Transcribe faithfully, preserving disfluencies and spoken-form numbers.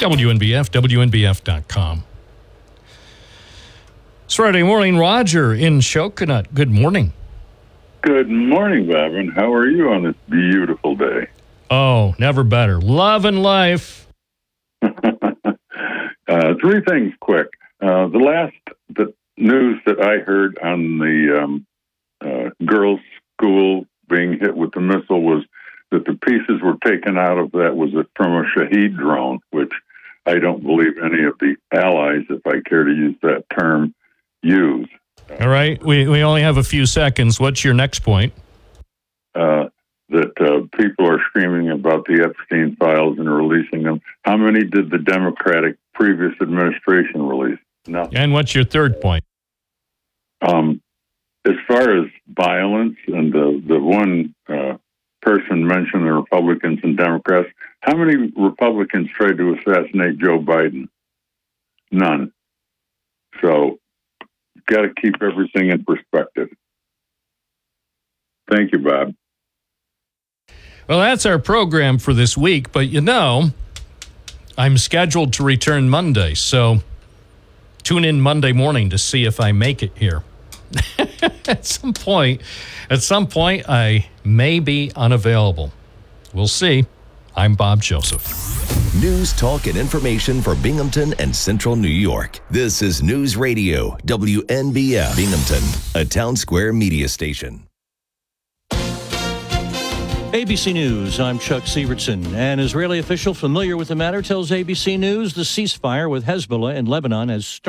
W N B F, W N B F dot com. It's Friday morning. Roger in Shoconut. Good morning. Good morning, Bobbin. How are you on this beautiful day? Oh, never better. Love and life. uh, three things quick. Uh, the last the news that I heard on the um, uh, girls' school being hit with the missile was that the pieces were taken out of that was from a Shahed drone, which I don't believe any of the allies, if I care to use that term, use. All right. We, we only have a few seconds. What's your next point? Uh, that uh, people are screaming about the Epstein files and releasing them. How many did the Democratic previous administration release? Nothing. And what's your third point? Um, as far as violence, and the, the one uh, person mentioned the Republicans and Democrats, how many Republicans tried to assassinate Joe Biden? None. So, got to keep everything in perspective. Thank you, Bob. Well, that's our program for this week, but you know, I'm scheduled to return Monday, so tune in Monday morning to see if I make it here. At some point, at some point, I may be unavailable. We'll see. I'm Bob Joseph. News, talk, and information for Binghamton and Central New York. This is News Radio, W N B F Binghamton, a Town Square media station. A B C News, I'm Chuck Sievertson. An Israeli official familiar with the matter tells A B C News the ceasefire with Hezbollah in Lebanon has started.